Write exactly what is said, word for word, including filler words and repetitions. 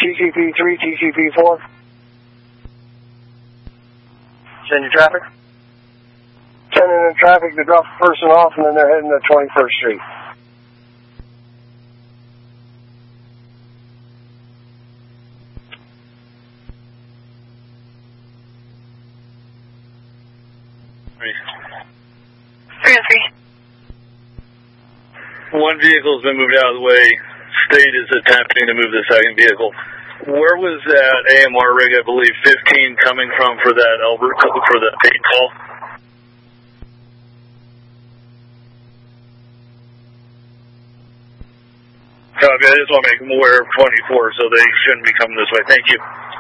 T C P three, T C P four. Send your traffic? Sending in traffic to drop the person off, and then they're heading to twenty-first Street. Francie. One vehicle has been moved out of the way. State is attempting to move the second vehicle. Where was that A M R rig, I believe, fifteen coming from for that Albert, for the eight call? Copy. I just want to make them aware of twenty-four, so they shouldn't be coming this way. Thank you.